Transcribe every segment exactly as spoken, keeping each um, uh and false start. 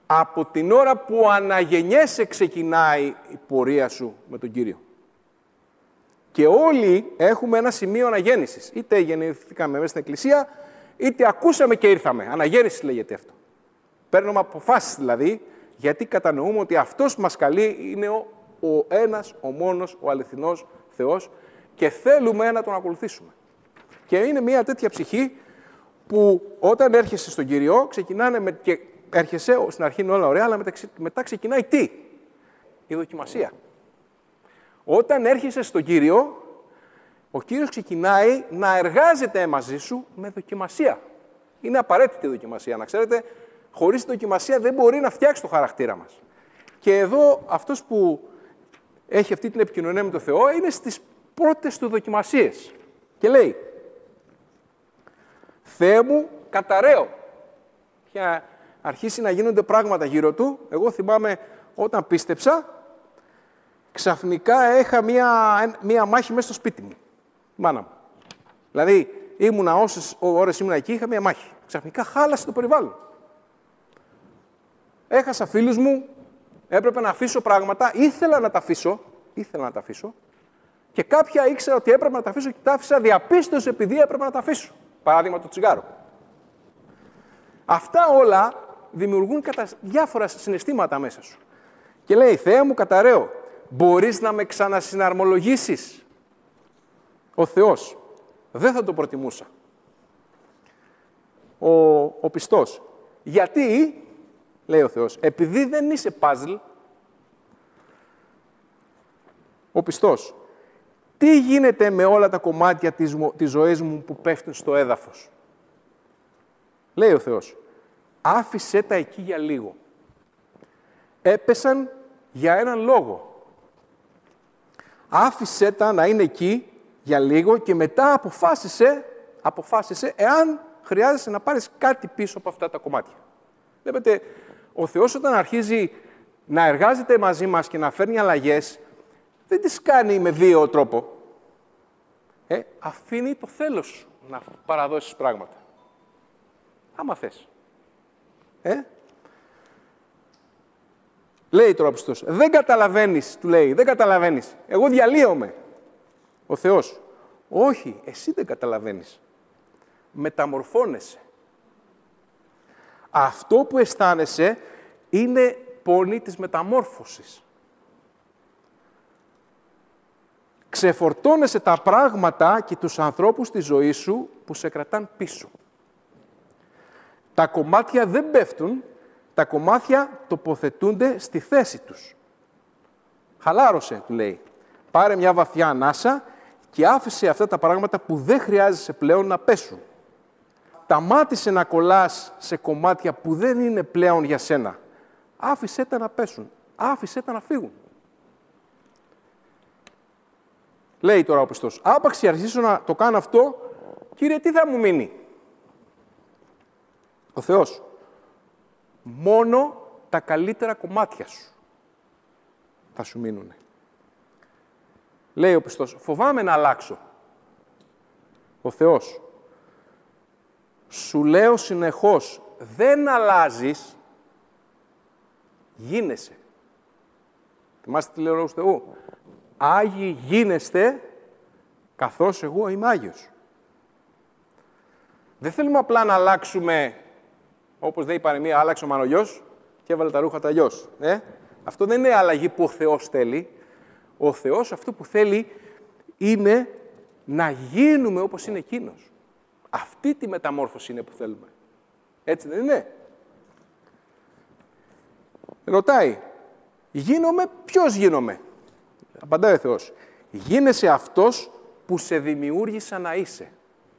Από την ώρα που αναγεννιέσαι ξεκινάει η πορεία σου με τον Κύριο. Και όλοι έχουμε ένα σημείο αναγέννησης. Είτε γεννηθήκαμε μέσα στην Εκκλησία, είτε ακούσαμε και ήρθαμε. Αναγέννηση λέγεται αυτό. Παίρνουμε αποφάσεις δηλαδή, γιατί κατανοούμε ότι αυτός που μας καλεί είναι ο, ο ένας, ο μόνος, ο αληθινός Θεός και θέλουμε να τον ακολουθήσουμε. Και είναι μια τέτοια ψυχή που όταν έρχεσαι στον Κύριο, ξεκινάνε με, και έρχεσαι, στην αρχή είναι όλα ωραία, αλλά μετά, μετά ξεκινάει τι? Η δοκιμασία. Όταν έρχεσαι στον Κύριο, ο Κύριος ξεκινάει να εργάζεται μαζί σου με δοκιμασία. Είναι απαραίτητη η δοκιμασία, να ξέρετε, χωρίς δοκιμασία δεν μπορεί να φτιάξει το χαρακτήρα μας. Και εδώ αυτός που έχει αυτή την επικοινωνία με τον Θεό είναι στις πρώτες του δοκιμασίες. Και λέει, Θεέ μου, καταραίω. Και αρχίσει να γίνονται πράγματα γύρω του. Εγώ θυμάμαι όταν πίστεψα, ξαφνικά είχα μία, μία μάχη μέσα στο σπίτι μου. Μάνα μου. Δηλαδή, ήμουνα όσες ώρες ήμουνα εκεί, είχα μία μάχη. Ξαφνικά χάλασε το περιβάλλον. Έχασα φίλους μου, έπρεπε να αφήσω πράγματα, ήθελα να τα αφήσω, ήθελα να τα αφήσω, και κάποια ήξερα ότι έπρεπε να τα αφήσω και τα άφησα διαπίστωση επειδή έπρεπε να τα αφήσω. Παράδειγμα το τσιγάρο. Αυτά όλα δημιουργούν κατα... διάφορα συναισθήματα μέσα σου. Και λέει, Θεέ μου, καταραίω, μπορείς να με ξανασυναρμολογήσεις? Ο Θεός. Δεν θα το προτιμούσα. Ο, ο πιστός. Γιατί, λέει ο Θεός, επειδή δεν είσαι παζλ, ο πιστός, τι γίνεται με όλα τα κομμάτια της, της ζωής μου που πέφτουν στο έδαφος? Λέει ο Θεός, άφησέ τα εκεί για λίγο. Έπεσαν για έναν λόγο. Άφησέ τα να είναι εκεί για λίγο και μετά αποφάσισε, αποφάσισε εάν χρειάζεσαι να πάρεις κάτι πίσω από αυτά τα κομμάτια. Βλέπετε, ο Θεός όταν αρχίζει να εργάζεται μαζί μας και να φέρνει αλλαγές, δεν τις κάνει με βίαιο τρόπο. Ε, αφήνει το θέλος σου να παραδώσεις πράγματα. Άμα θες. Ε? Λέει τώρα ο πιστός, δεν καταλαβαίνεις, του λέει, δεν καταλαβαίνεις. Εγώ διαλύομαι. Ο Θεός, όχι, εσύ δεν καταλαβαίνεις. Μεταμορφώνεσαι. Αυτό που αισθάνεσαι είναι πόνη της μεταμόρφωσης. Ξεφορτώνεσαι τα πράγματα και τους ανθρώπους της ζωής σου που σε κρατάν πίσω. Τα κομμάτια δεν πέφτουν, τα κομμάτια τοποθετούνται στη θέση τους. Χαλάρωσε, του λέει. Πάρε μια βαθιά ανάσα και άφησε αυτά τα πράγματα που δεν χρειάζεσαι πλέον να πέσουν. Σταμάτησε να κολλάς σε κομμάτια που δεν είναι πλέον για σένα. Άφησέ τα να πέσουν. Άφησέ τα να φύγουν. Λέει τώρα ο πιστός, άπαξ αρχίσω να το κάνω αυτό, Κύριε, τι θα μου μείνει? Ο Θεός, μόνο τα καλύτερα κομμάτια σου θα σου μείνουνε. Λέει ο πιστός, φοβάμαι να αλλάξω. Ο Θεός, σου λέω συνεχώς, δεν αλλάζεις, γίνεσαι. Θυμάστε τι λέει ο Λόγος του Θεού? Άγιοι γίνεστε, καθώς εγώ είμαι Άγιος. Δεν θέλουμε απλά να αλλάξουμε, όπως λέει η παροιμία, άλλαξε ο μανογιός και έβαλε τα ρούχα τα γιος. Ε? Αυτό δεν είναι αλλαγή που ο Θεός θέλει. Ο Θεός αυτό που θέλει είναι να γίνουμε όπως είναι Εκείνος. Αυτή τη μεταμόρφωση είναι που θέλουμε. Έτσι δεν είναι? Ρωτάει, γίνομαι, ποιος γίνομαι? Απαντάει ο Θεός, γίνεσαι αυτός που σε δημιούργησα να είσαι.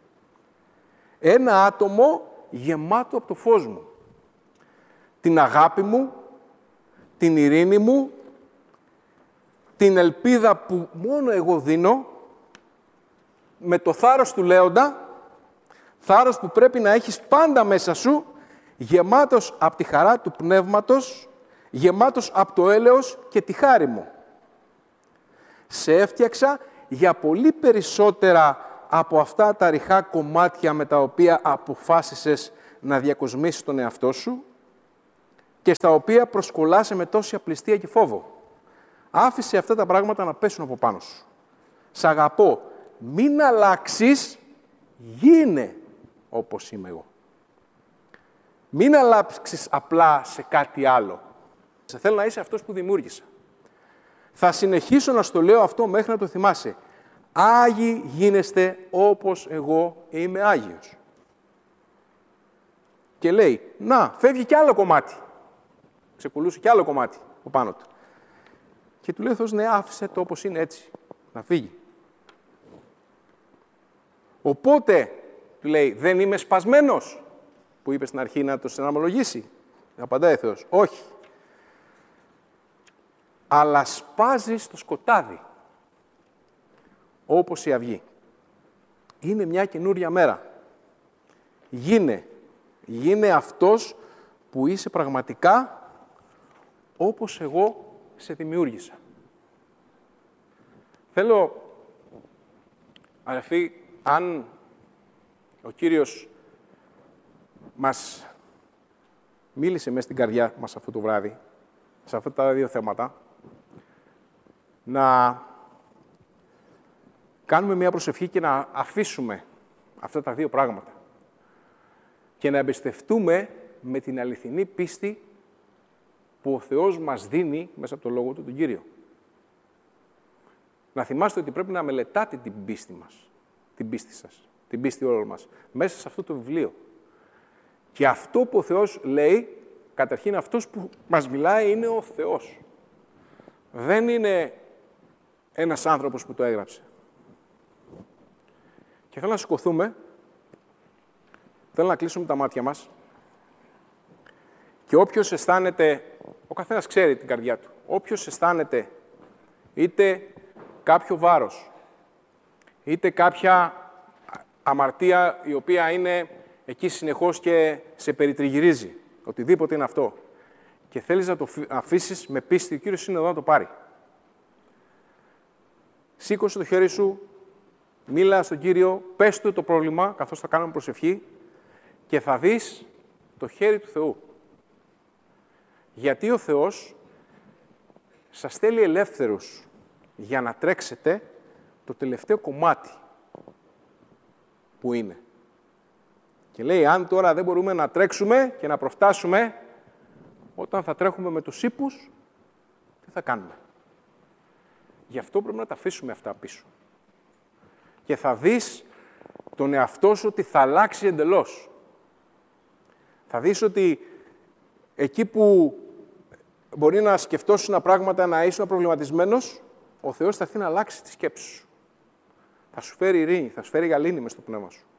Ένα άτομο γεμάτο από το φως μου. Την αγάπη μου, την ειρήνη μου, την ελπίδα που μόνο εγώ δίνω, με το θάρρος του λέοντα, θάρρος που πρέπει να έχεις πάντα μέσα σου, γεμάτος από τη χαρά του πνεύματος, γεμάτος από το έλεος και τη χάρη μου. Σε έφτιαξα για πολύ περισσότερα από αυτά τα ρηχά κομμάτια με τα οποία αποφάσισες να διακοσμήσεις τον εαυτό σου. και στα οποία προσκολάσαι με τόση απληστία και φόβο. Άφησε αυτά τα πράγματα να πέσουν από πάνω σου. Σ' αγαπώ. Μην αλλάξεις, γίνε όπως είμαι εγώ. Μην αλλάξεις απλά σε κάτι άλλο. Σε θέλω να είσαι αυτός που δημιούργησα. Θα συνεχίσω να στο λέω αυτό μέχρι να το θυμάσαι. Άγιοι γίνεστε όπως εγώ είμαι Άγιος. Και λέει, να, φεύγει κι άλλο κομμάτι. Ξεκουλούσε κι άλλο κομμάτι από πάνω του. Και του λέει ο Θεός, ναι, άφησε το όπως είναι έτσι, να φύγει. Οπότε, του λέει, δεν είμαι σπασμένος, που είπε στην αρχή να το συναμολογήσει. Απαντάει ο Θεός, όχι. Αλλά σπάζει στο σκοτάδι, όπως η αυγή. Είναι μια καινούρια μέρα. Γίνε, γίνε αυτός που είσαι πραγματικά όπως εγώ σε δημιούργησα. Θέλω, αδερφοί, αν ο Κύριος μας μίλησε μέσα στην καρδιά μας αυτό το βράδυ, σε αυτά τα δύο θέματα, να κάνουμε μια προσευχή και να αφήσουμε αυτά τα δύο πράγματα και να εμπιστευτούμε με την αληθινή πίστη που ο Θεός μας δίνει μέσα από το Λόγο Του, τον Κύριο. Να θυμάστε ότι πρέπει να μελετάτε την πίστη μας, την πίστη σας, την πίστη όλων μας, μέσα σε αυτό το βιβλίο. Και αυτό που ο Θεός λέει, καταρχήν αυτός που μας μιλάει είναι ο Θεός. Δεν είναι ένας άνθρωπος που το έγραψε. Και θέλω να σηκωθούμε, θέλω να κλείσουμε τα μάτια μας και όποιος αισθάνεται, ο καθένας ξέρει την καρδιά του, όποιος αισθάνεται είτε κάποιο βάρος, είτε κάποια αμαρτία η οποία είναι εκεί συνεχώς και σε περιτριγυρίζει, οτιδήποτε είναι αυτό, και θέλεις να το αφήσεις με πίστη, ο Κύριος είναι εδώ να το πάρει. Σήκωσε το χέρι σου, μίλα στον Κύριο, πες του το πρόβλημα, καθώς θα κάνουμε προσευχή, και θα δεις το χέρι του Θεού. Γιατί ο Θεός σας στέλνει ελεύθερους για να τρέξετε το τελευταίο κομμάτι που είναι. Και λέει, αν τώρα δεν μπορούμε να τρέξουμε και να προφτάσουμε, όταν θα τρέχουμε με τους ύπους, τι θα κάνουμε. Γι' αυτό πρέπει να τα αφήσουμε αυτά πίσω. Και θα δεις τον εαυτό σου ότι θα αλλάξει εντελώς. Θα δεις ότι εκεί που μπορεί να σκεφτόσουν πράγματα, να ήσουν προβληματισμένος, ο Θεός θα έρθει να αλλάξει τη σκέψη σου. Θα σου φέρει ειρήνη, θα σου φέρει γαλήνη μες στο πνεύμα σου.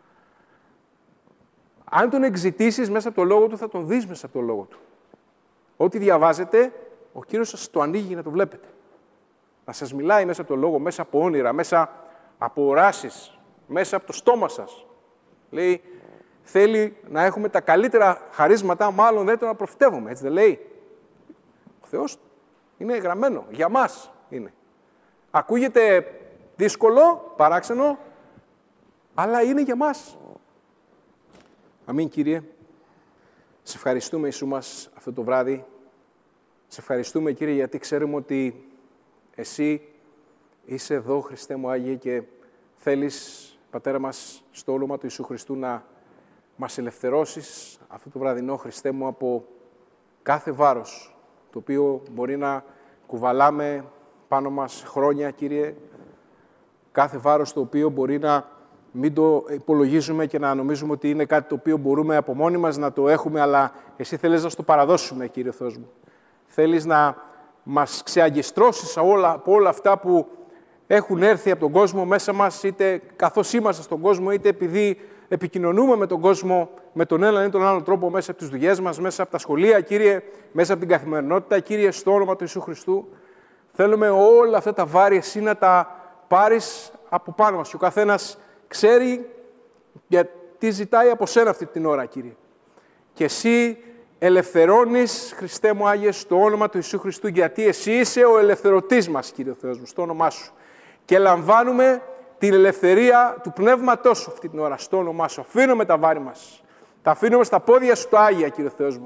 Αν τον εξητήσεις μέσα από το Λόγο Του, θα τον δεις μέσα από το Λόγο Του. Ό,τι διαβάζετε, ο Κύριος σας το ανοίγει να το βλέπετε. Να σας μιλάει μέσα από το Λόγο, μέσα από όνειρα, μέσα από οράσεις, μέσα από το στόμα σας. Λέει, θέλει να έχουμε τα καλύτερα χαρίσματα, μάλλον δεν το να προφητεύουμε, έτσι δεν λέει. Ο Θεός είναι γραμμένο, για μας είναι. Ακούγεται δύσκολο, παράξενο, αλλά είναι για μας. Αμήν, Κύριε. Σε ευχαριστούμε, Ιησού μας, αυτό το βράδυ. Σε ευχαριστούμε, Κύριε, γιατί ξέρουμε ότι Εσύ είσαι εδώ, Χριστέ μου Άγιε, και θέλεις, Πατέρα μας, στο όνομα του Ιησού Χριστού, να μας ελευθερώσεις αυτό το βραδινό, Χριστέ μου, από κάθε βάρος, το οποίο μπορεί να κουβαλάμε πάνω μας χρόνια, Κύριε, κάθε βάρος το οποίο μπορεί να μην το υπολογίζουμε και να νομίζουμε ότι είναι κάτι το οποίο μπορούμε από μόνοι μας να το έχουμε, αλλά Εσύ θέλεις να στο παραδώσουμε, Κύριε Θεός μου. Θέλεις να μας ξεαγκιστρώσεις όλα, από όλα αυτά που έχουν έρθει από τον κόσμο μέσα μας, είτε καθώς είμαστε στον κόσμο, είτε επειδή επικοινωνούμε με τον κόσμο με τον έναν ή τον άλλο τρόπο, μέσα από τις δουλειές μας, μέσα από τα σχολεία, Κύριε, μέσα από την καθημερινότητα, Κύριε, στο όνομα του Ιησού Χριστού. Θέλουμε όλα αυτά τα βάρη Εσύ να τα πάρεις από πάνω μας και ο καθένας ξέρει γιατί ζητάει από Σένα αυτή την ώρα, Κύριε. Και Εσύ ελευθερώνεις, Χριστέ μου Άγιε, στο όνομα του Ιησού Χριστού, γιατί Εσύ είσαι ο ελευθερωτής μας, Κύριε Θεός μου, στο όνομά Σου. Και λαμβάνουμε την ελευθερία του Πνεύματός Σου αυτή την ώρα, στο όνομά Σου. Αφήνουμε τα βάρη μας. Τα αφήνουμε στα πόδια Σου τα Άγια, Κύριε Θεός μου.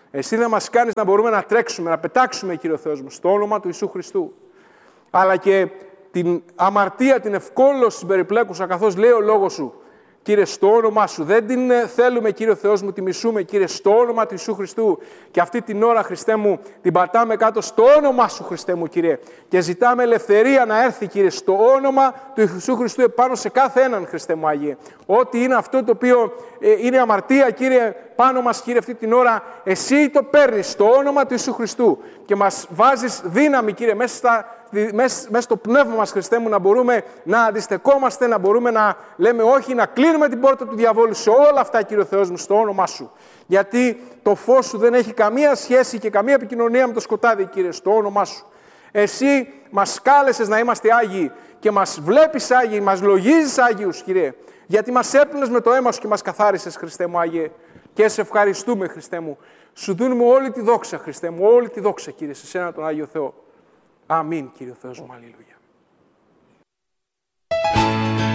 Εσύ να μας κάνεις να μπορούμε να τρέξουμε, να πετάξουμε, Κύριε ο Θεός μου, στο όνομα του Ιησού Χριστού. Αλλά και την αμαρτία, την ευκόλωση την περιπλέκουσα, καθώς λέει ο λόγος σου, Κύριε, στο όνομά σου. Δεν την θέλουμε, Κύριε ο Θεός μου, τη μισούμε, Κύριε, στο όνομα του Ιησού Χριστού. Και αυτή την ώρα, Χριστέ μου, την πατάμε κάτω στο όνομά σου, Χριστέ μου, Κύριε. Και ζητάμε ελευθερία να έρθει, Κύριε, στο όνομα του Ιησού Χριστού επάνω σε κάθε έναν, Χριστέ μου, Άγιε. Ό,τι είναι αυτό το οποίο ε, είναι αμαρτία, Κύριε, πάνω μας, Κύριε, αυτή την ώρα, εσύ το παίρνεις στο όνομα του Ιησού Χριστού και μας βάζεις δύναμη, Κύριε, μέσα στα μέσα στο πνεύμα μας, Χριστέ μου, να μπορούμε να αντιστεκόμαστε, να μπορούμε να λέμε όχι, να κλείνουμε την πόρτα του διαβόλου σε όλα αυτά, Κύριε Θεός μου, στο όνομά σου. Γιατί το φως σου δεν έχει καμία σχέση και καμία επικοινωνία με το σκοτάδι, Κύριε, στο όνομά σου. Εσύ μας κάλεσες να είμαστε Άγιοι και μας βλέπεις Άγιοι, μας λογίζεις Άγιους, Κύριε, γιατί μας έπλυνες με το αίμα σου και μας καθάρισες, Χριστέ μου, Άγιε, και σε ευχαριστούμε, Χριστέ μου. Σου δίνουμε όλη τη δόξα, Χριστέ μου, όλη τη δόξα, Κύριε, σε σένα τον Άγιο Θεό. Αμήν, Κύριε Θεός μου, αλληλούια.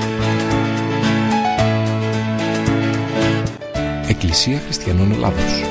Εκκλησία Χριστιανών Ελλάδος.